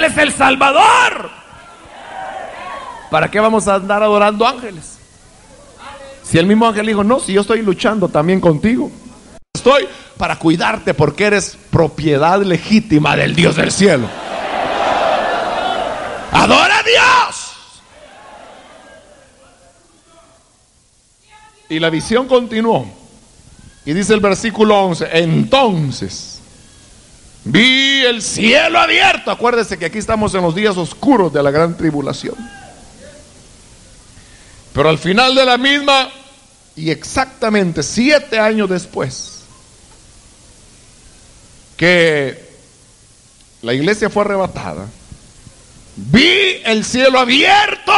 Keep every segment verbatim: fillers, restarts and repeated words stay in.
es el Salvador. ¿Para qué vamos a andar adorando ángeles? Si el mismo ángel dijo, no, si yo estoy luchando también contigo. Estoy para cuidarte porque eres propiedad legítima del Dios del cielo. ¡Adora a Dios! Y la visión continuó. Y dice el versículo once, entonces vi el cielo abierto. Acuérdese que aquí estamos en los días oscuros de la gran tribulación. Pero al final de la misma, y exactamente siete años después, que la iglesia fue arrebatada, vi el cielo abierto,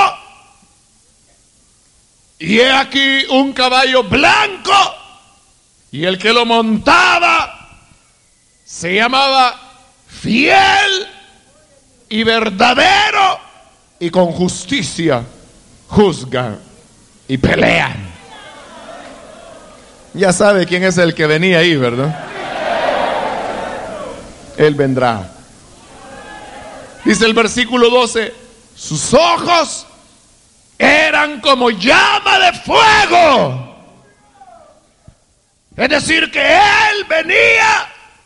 y he aquí un caballo blanco, y el que lo montaba se llamaba Fiel y Verdadero, y con justicia juzga y pelea. Ya sabe quién es el que venía ahí, ¿verdad? Él vendrá. Dice el versículo doce, sus ojos eran como llama de fuego. Es decir, que él venía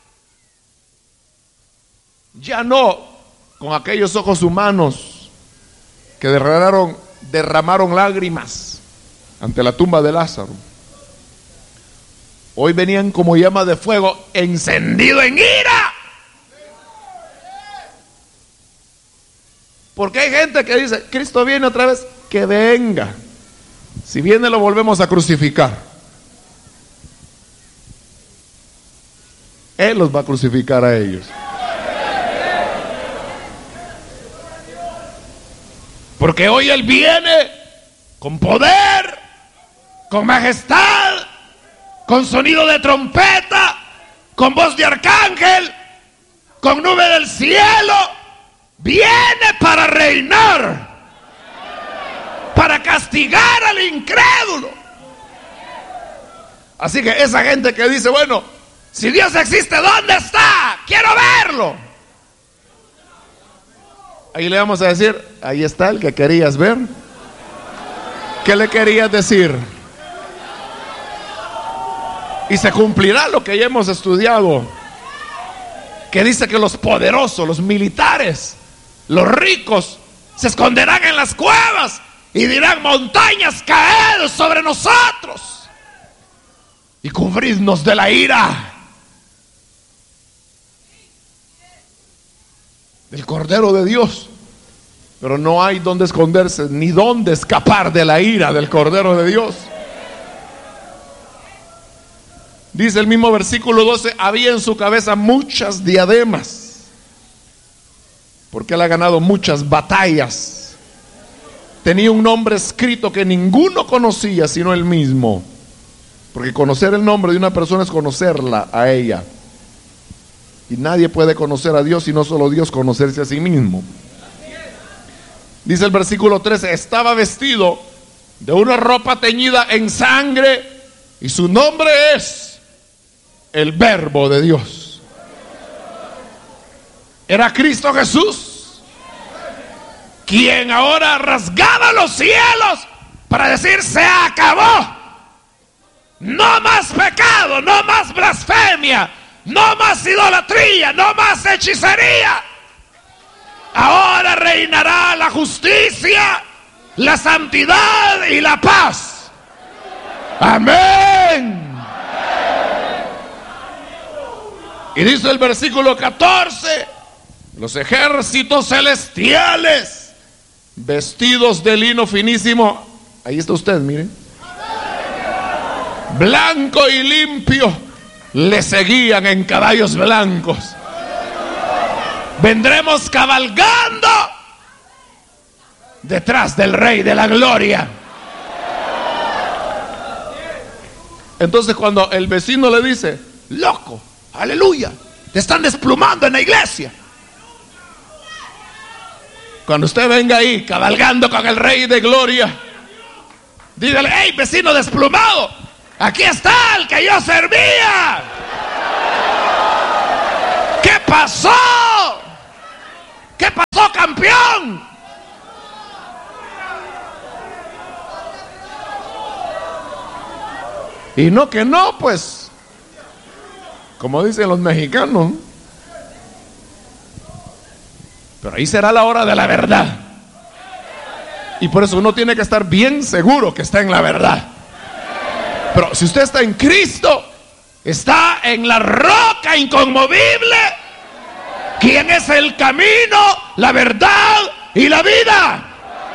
ya no con aquellos ojos humanos que derramaron, derramaron lágrimas ante la tumba de Lázaro. Hoy venían como llama de fuego encendido en ira. Porque hay gente que dice, Cristo viene otra vez, que venga. Si viene lo volvemos a crucificar. Él los va a crucificar a ellos. Porque hoy Él viene con poder, con majestad, con sonido de trompeta, con voz de arcángel, con nube del cielo. Viene para reinar, para castigar al incrédulo. Así que esa gente que dice, bueno, si Dios existe, ¿dónde está? Quiero verlo. Ahí le vamos a decir, ahí está el que querías ver. ¿Qué le querías decir? Y se cumplirá lo que ya hemos estudiado, que dice que los poderosos, los militares, los ricos, se esconderán en las cuevas y dirán, montañas, caed sobre nosotros y cubridnos de la ira del Cordero de Dios. Pero no hay dónde esconderse ni dónde escapar de la ira del Cordero de Dios. Dice el mismo versículo doce, había en su cabeza muchas diademas, porque él ha ganado muchas batallas. Tenía un nombre escrito que ninguno conocía sino él mismo, porque conocer el nombre de una persona es conocerla a ella. Y nadie puede conocer a Dios sino solo Dios conocerse a sí mismo. Dice el versículo trece, estaba vestido de una ropa teñida en sangre y su nombre es el Verbo de Dios. Era Cristo Jesús, quien ahora rasgaba los cielos para decir, se acabó. No más pecado, no más blasfemia, no más idolatría, no más hechicería. Ahora reinará la justicia, la santidad y la paz. Amén. Y dice el versículo catorce, los ejércitos celestiales, vestidos de lino finísimo, ahí está usted, mire, blanco y limpio, le seguían en caballos blancos. Vendremos cabalgando detrás del Rey de la Gloria. Entonces cuando el vecino le dice, loco, aleluya, te están desplumando en la iglesia. Cuando usted venga ahí cabalgando con el Rey de Gloria, dígale, hey vecino desplumado, aquí está el que yo servía. ¿Qué pasó? ¿Qué pasó Y no que no, pues, como dicen los mexicanos. Pero ahí será la hora de la verdad. Y por eso uno tiene que estar bien seguro que está en la verdad. Pero si usted está en Cristo, está en la roca inconmovible, quien es el camino, la verdad y la vida.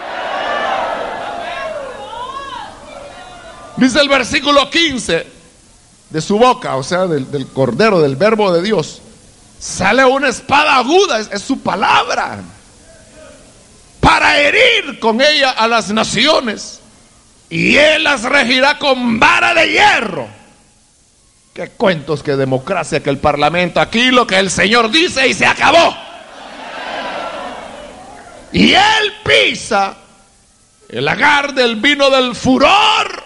Dice el versículo quince: de su boca, o sea, del, del Cordero, del Verbo de Dios, sale una espada aguda, es, es su palabra, para herir con ella a las naciones, y él las regirá con vara de hierro. Qué cuentos, qué democracia, que el parlamento, aquí lo que el Señor dice y se acabó. Y él pisa el lagar del vino del furor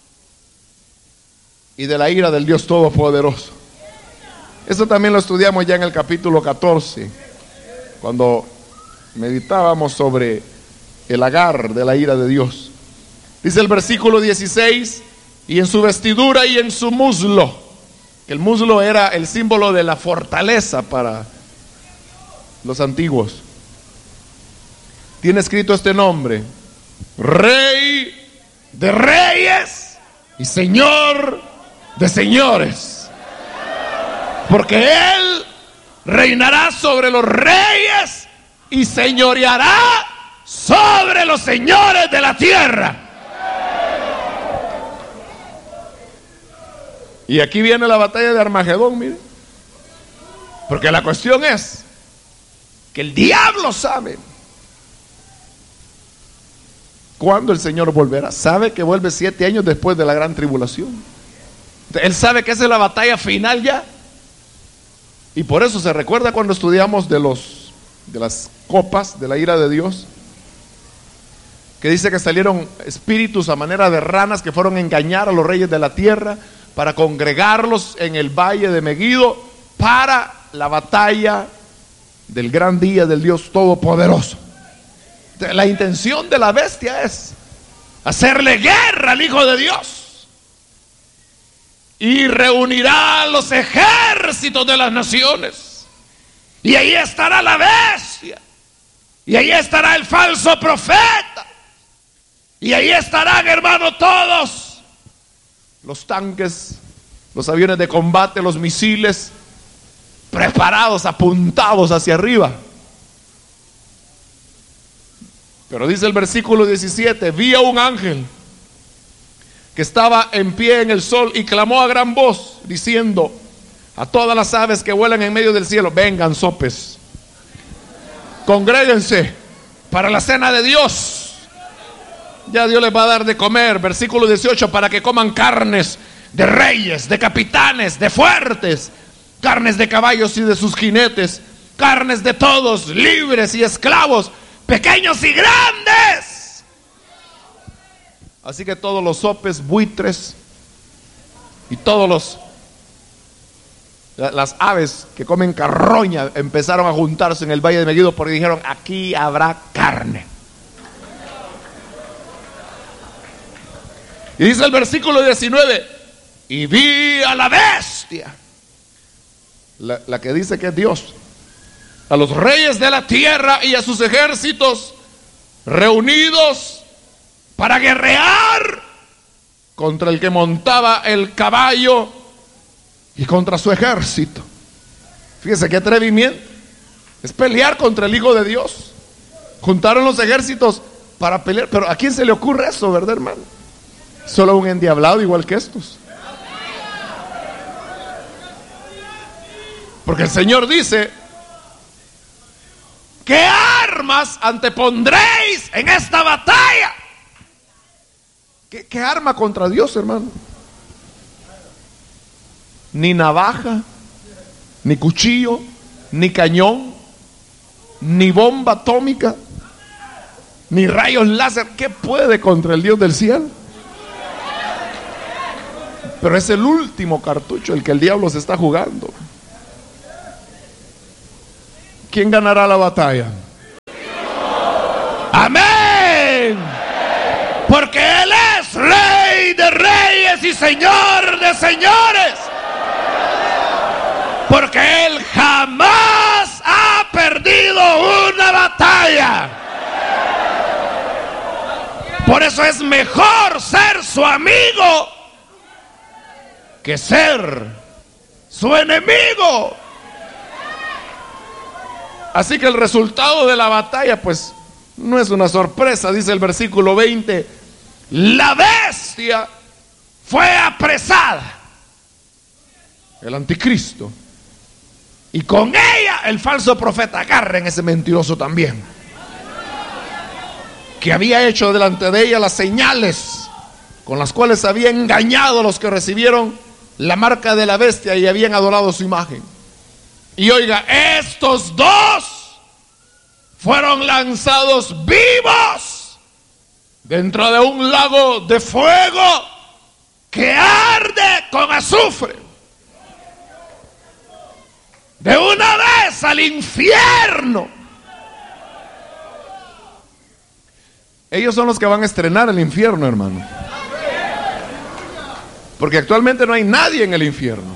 y de la ira del Dios Todopoderoso. Eso también lo estudiamos ya en el capítulo catorce, cuando meditábamos sobre el lagar de la ira de Dios. Dice el versículo dieciséis: y en su vestidura y en su muslo. El muslo era el símbolo de la fortaleza para los antiguos. Tiene escrito este nombre: Rey de Reyes y Señor de Señores. Porque Él reinará sobre los reyes y señoreará sobre los señores de la tierra. Y aquí viene la batalla de Armagedón, mire. Porque la cuestión es que el diablo sabe cuándo el Señor volverá. Sabe que vuelve siete años después de la gran tribulación. Él sabe que esa es la batalla final ya. Y por eso se recuerda cuando estudiamos de los de las copas de la ira de Dios, que dice que salieron espíritus a manera de ranas que fueron a engañar a los reyes de la tierra para congregarlos en el valle de Megido para la batalla del gran día del Dios Todopoderoso. La intención de la bestia es hacerle guerra al Hijo de Dios, y reunirá los ejércitos de las naciones, y ahí estará la bestia, y ahí estará el falso profeta, y ahí estarán, hermano, todos los tanques, los aviones de combate, los misiles preparados, apuntados hacia arriba. Pero dice el versículo diecisiete: vi a un ángel que estaba en pie en el sol y clamó a gran voz, diciendo a todas las aves que vuelan en medio del cielo: vengan, sopes, congréguense para la cena de Dios. Ya Dios les va a dar de comer. Versículo dieciocho: para que coman carnes de reyes, de capitanes, de fuertes, carnes de caballos y de sus jinetes, carnes de todos, libres y esclavos, pequeños y grandes. Así que todos los sopes, buitres y todos los las aves que comen carroña empezaron a juntarse en el valle de Megido, porque dijeron: aquí habrá carne. Y dice el versículo diecinueve: y vi a la bestia, la, la que dice que es Dios, a los reyes de la tierra y a sus ejércitos reunidos para guerrear contra el que montaba el caballo y contra su ejército. Fíjese qué atrevimiento, es pelear contra el Hijo de Dios. Juntaron los ejércitos para pelear. Pero ¿a quién se le ocurre eso, verdad, hermano? Solo un endiablado igual que estos. Porque el Señor dice: ¿qué armas antepondréis en esta batalla? ¿Qué, qué arma contra Dios, hermano? Ni navaja, ni cuchillo, ni cañón, ni bomba atómica, ni rayos láser. ¿Qué puede contra el Dios del cielo? Pero es el último cartucho el que el diablo se está jugando. ¿Quién ganará la batalla? Amén. Porque Él es Rey Rey de reyes y Señor de señores. Porque Él jamás ha perdido una batalla. Por eso es mejor ser su amigo que ser su enemigo. Así que el resultado de la batalla, pues, no es una sorpresa. Dice el versículo veinte: la bestia fue apresada, el anticristo, y con ella el falso profeta. Agarren ese mentiroso también, que había hecho delante de ella las señales con las cuales había engañado a los que recibieron la marca de la bestia y habían adorado su imagen. Y oiga, estos dos fueron lanzados vivos dentro de un lago de fuego que arde con azufre. De una vez al infierno. Ellos son los que van a estrenar el infierno, hermano. Porque actualmente no hay nadie en el infierno.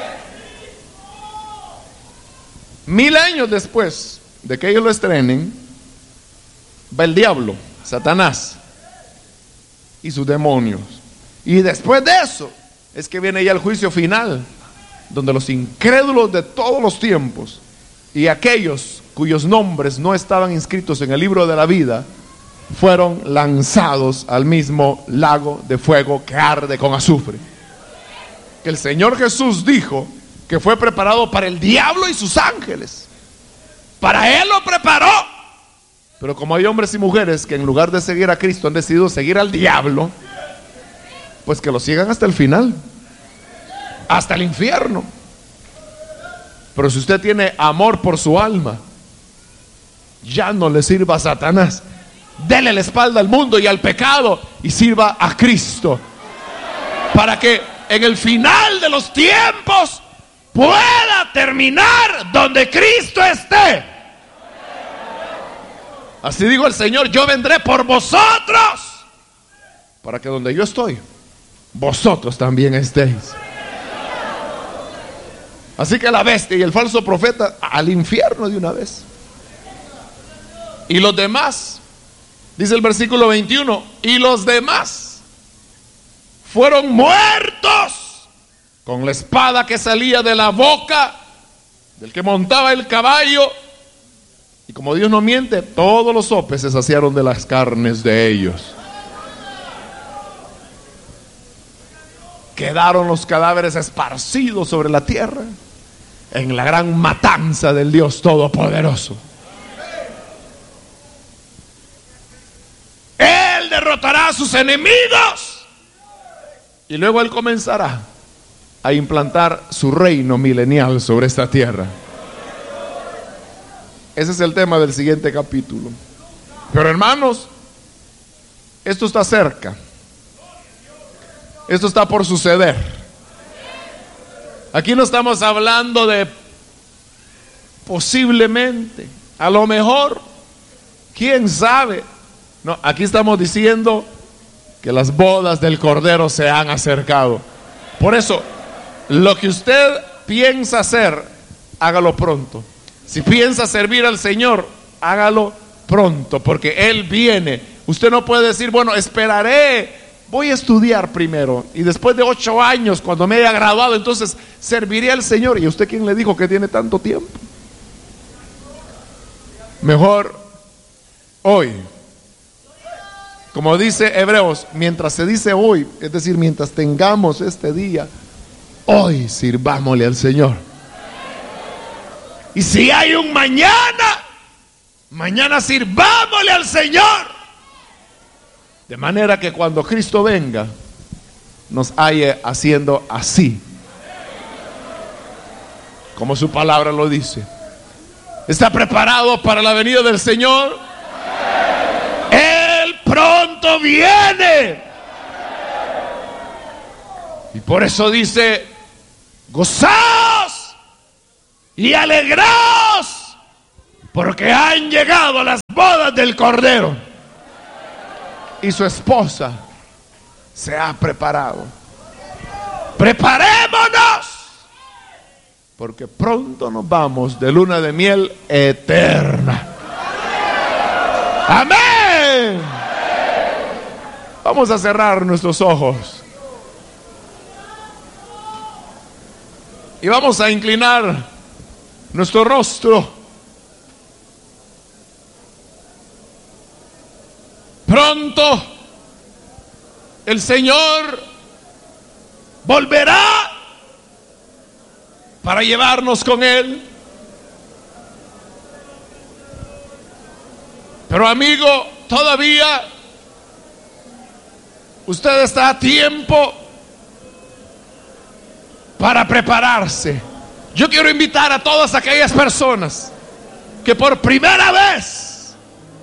Mil años después de que ellos lo estrenen, va el diablo, Satanás y sus demonios. Y después de eso es que viene ya el juicio final, donde los incrédulos de todos los tiempos y aquellos cuyos nombres no estaban inscritos en el libro de la vida fueron lanzados al mismo lago de fuego que arde con azufre, que el Señor Jesús dijo que fue preparado para el diablo y sus ángeles. Para Él lo preparó. Pero como hay hombres y mujeres que en lugar de seguir a Cristo han decidido seguir al diablo, pues que lo sigan hasta el final, hasta el infierno. Pero si usted tiene amor por su alma, ya no le sirva a Satanás. Dele la espalda al mundo y al pecado y sirva a Cristo, para que en el final de los tiempos pueda terminar donde Cristo esté. Así dijo el Señor: yo vendré por vosotros, para que donde yo estoy, vosotros también estéis. Así que la bestia y el falso profeta al infierno de una vez. Y los demás, dice el versículo veintiuno, y los demás fueron muertos con la espada que salía de la boca del que montaba el caballo. Y como Dios no miente, todos los sopes se saciaron de las carnes de ellos. Quedaron los cadáveres esparcidos sobre la tierra en la gran matanza del Dios Todopoderoso. Él derrotará a sus enemigos y luego Él comenzará a implantar su reino milenial sobre esta tierra. Ese es el tema del siguiente capítulo. Pero hermanos, esto está cerca. Esto está por suceder. Aquí no estamos hablando de posiblemente, a lo mejor, quién sabe. No, aquí estamos diciendo que las bodas del Cordero se han acercado. Por eso, lo que usted piensa hacer, hágalo pronto. Si piensa servir al Señor, hágalo pronto, porque Él viene. Usted no puede decir, bueno, esperaré, voy a estudiar primero y después de ocho años, cuando me haya graduado, entonces serviré al Señor. ¿Y usted quién le dijo que tiene tanto tiempo? Mejor hoy. Como dice Hebreos, mientras se dice hoy, es decir, mientras tengamos este día, hoy sirvámosle al Señor. Y si hay un mañana, mañana sirvámosle al Señor. De manera que cuando Cristo venga, nos halle haciendo así, como su palabra lo dice. ¿Está preparado para la venida del Señor? Él pronto viene. Y por eso dice: gozaos y alegraos, porque han llegado las bodas del Cordero. Y su esposa se ha preparado. Preparémonos, porque pronto nos vamos de luna de miel eterna. Amén. Vamos a cerrar nuestros ojos y vamos a inclinar nuestro rostro. Pronto el Señor volverá para llevarnos con Él. Pero amigo, todavía usted está a tiempo para prepararse. Yo quiero invitar a todas aquellas personas que por primera vez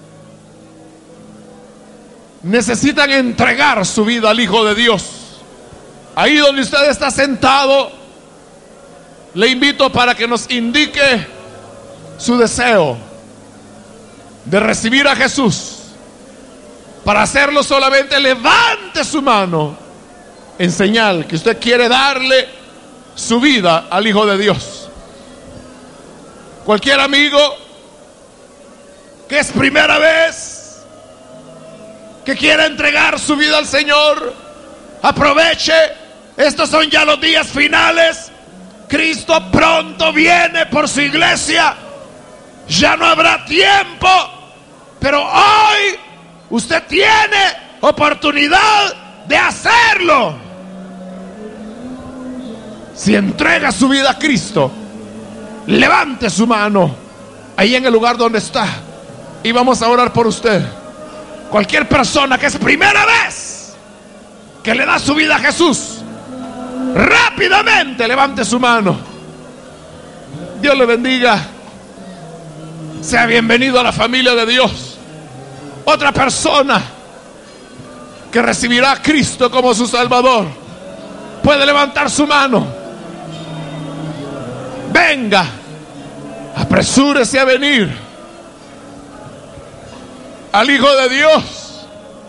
necesitan entregar su vida al Hijo de Dios. Ahí donde usted está sentado, le invito para que nos indique su deseo de recibir a Jesús. Para hacerlo, solamente levante su mano en señal que usted quiere darle su vida al Hijo de Dios. Cualquier amigo que es primera vez, que quiera entregar su vida al Señor, aproveche. Estos son ya los días finales. Cristo pronto viene por su iglesia. Ya no habrá tiempo, pero hoy usted tiene oportunidad de hacerlo. Si entrega su vida a Cristo, levante su mano ahí en el lugar donde está y vamos a orar por usted. Cualquier persona que es primera vez que le da su vida a Jesús, rápidamente levante su mano. Dios le bendiga. Sea bienvenido a la familia de Dios. Otra persona que recibirá a Cristo como su Salvador puede levantar su mano. Venga, apresúrese a venir al Hijo de Dios.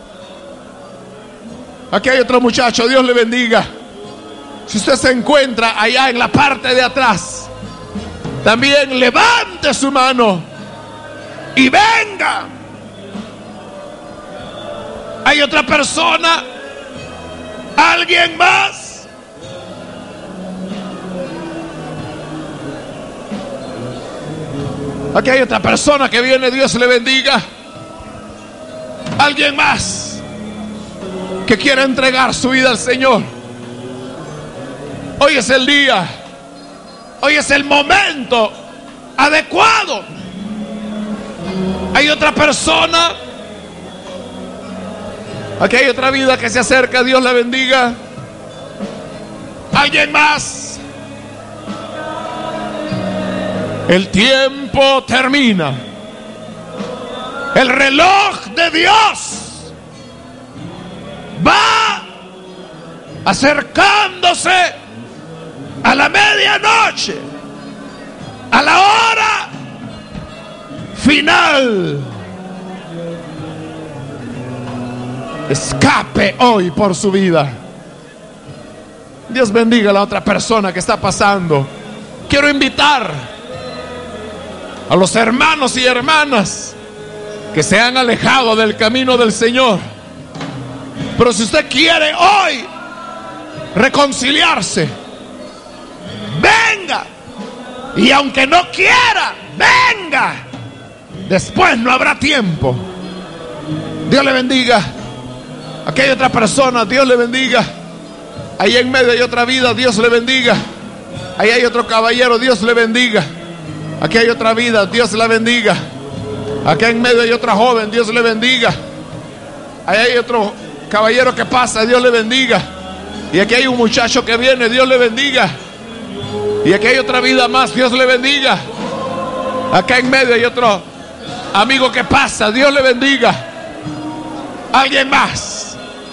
Aquí hay otro muchacho, Dios le bendiga. Si usted se encuentra allá en la parte de atrás, también levante su mano y venga. Hay otra persona, alguien más. Aquí hay otra persona que viene, Dios le bendiga. Alguien más que quiere entregar su vida al Señor. Hoy es el día, hoy es el momento adecuado. Hay otra persona. Aquí hay otra vida que se acerca, Dios la bendiga. ¿Alguien más? El tiempo termina. El reloj de Dios va acercándose a la medianoche, a la hora final. Escape hoy por su vida. Dios bendiga a la otra persona que está pasando. Quiero invitar a los hermanos y hermanas que se han alejado del camino del Señor. Pero si usted quiere hoy reconciliarse, venga. Y aunque no quiera, venga. Después no habrá tiempo. Dios le bendiga. Aquí hay otra persona, Dios le bendiga. Ahí en medio hay otra vida, Dios le bendiga. Ahí hay otro caballero, Dios le bendiga. Aquí hay otra vida, Dios la bendiga. Aquí en medio hay otra joven, Dios le bendiga. Ahí hay otro caballero que pasa, Dios le bendiga. Y aquí hay un muchacho que viene, Dios le bendiga. Y aquí hay otra vida más, Dios le bendiga. Acá en medio hay otro amigo que pasa, Dios le bendiga. Alguien más.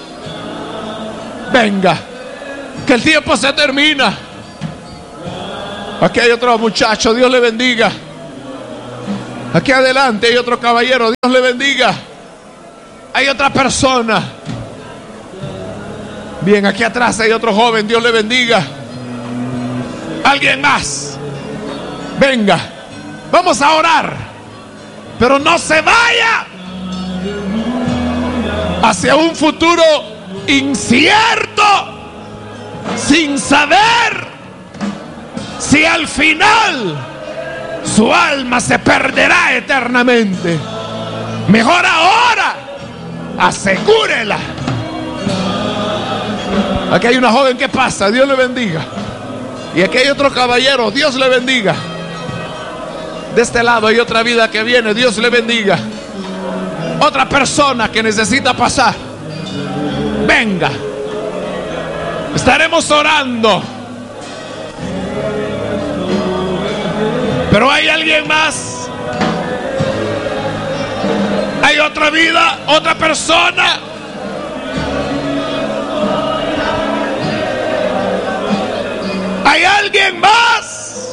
Venga, que el tiempo se termina. Aquí hay otro muchacho, Dios le bendiga. Aquí adelante hay otro caballero, Dios le bendiga. Hay otra persona. Bien, aquí atrás hay otro joven, Dios le bendiga. Alguien más, venga, vamos a orar, pero no se vaya hacia un futuro incierto, sin saber si al final su alma se perderá eternamente. Mejor ahora, asegúrela. Aquí hay una joven que pasa, Dios le bendiga. Y aquí hay otro caballero, Dios le bendiga. De este lado hay otra vida que viene, Dios le bendiga. Otra persona que necesita pasar, venga. Estaremos orando. Pero hay alguien más. Hay otra vida, otra persona. ¿Hay alguien más?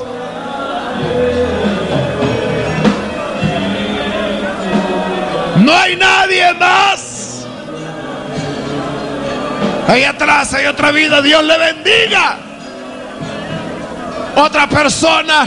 No hay nadie más. Ahí atrás hay otra vida, Dios le bendiga. Otra persona.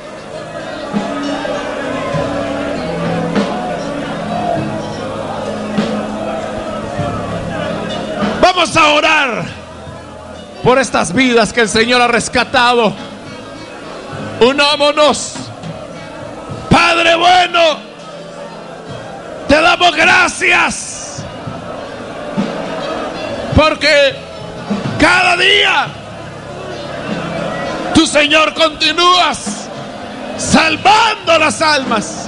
Vamos a orar por estas vidas que el Señor ha rescatado. Unámonos. Padre bueno, te damos gracias porque cada día tú, Señor, continúas salvando las almas,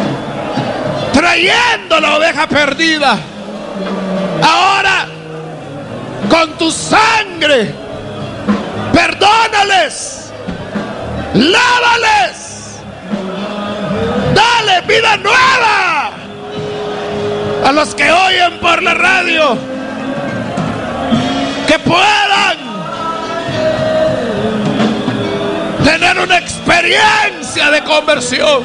trayendo la oveja perdida. Ahora, con tu sangre, perdónales, lávales, dale vida nueva a los que oyen por la radio, que puedan tener una experiencia de conversión.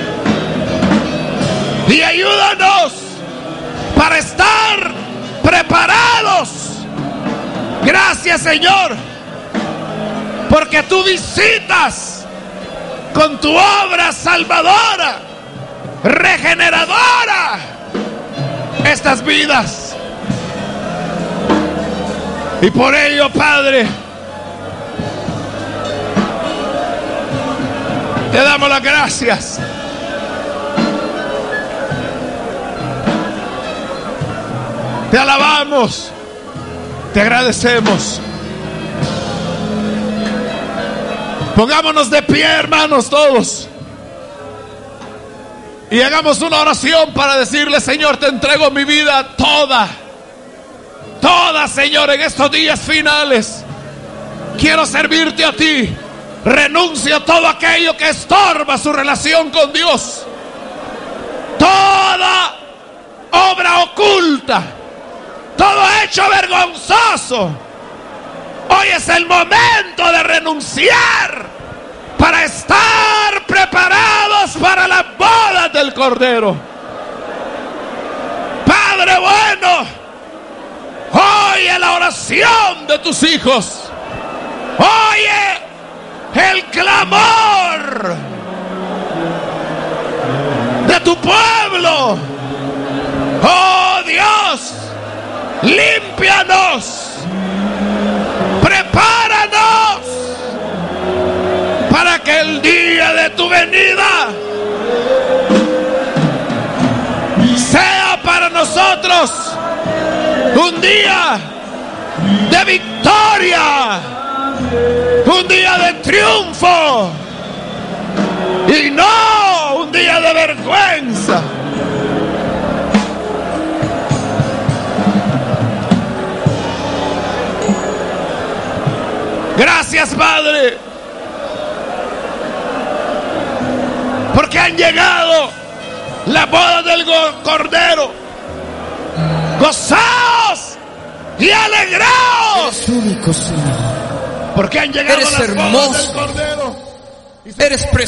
Y ayúdanos para estar preparados. Gracias, Señor, porque tú visitas con tu obra salvadora, regeneradora, estas vidas. Y por ello, Padre, te damos las gracias. Te alabamos. Te agradecemos. Pongámonos de pie, hermanos, todos. Y hagamos una oración para decirle: Señor, te entrego mi vida toda. Toda, Señor, en estos días finales. Quiero servirte a ti. Renuncio a todo aquello que estorba su relación con Dios. Toda obra oculta, todo hecho vergonzoso. Hoy es el momento de renunciar para estar preparados para las bodas del Cordero. Padre bueno, oye la oración de tus hijos. Oye el clamor de tu pueblo. Oh Dios, límpianos, prepáranos para que el día de tu venida sea para nosotros un día de victoria, un día de triunfo y no un día de vergüenza. Gracias, Padre, porque han llegado las bodas del Cordero. Gozaos y alegraos. Eres único, Señor. Porque han llegado Eres las hermoso. bodas del Cordero. Eres precioso.